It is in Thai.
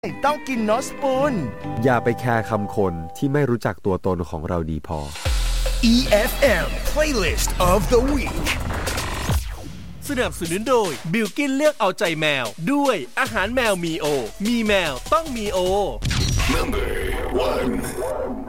ต้องกินโนสปูนอย่าไปแคร์คำคนที่ไม่รู้จักตัวตนของเราดีพอ EFM Playlist of the Week สนับสนุนโดยบิลกินเลือกเอาใจแมวด้วยอาหารแมวมีโอมีแมวต้องมีโอ Number 1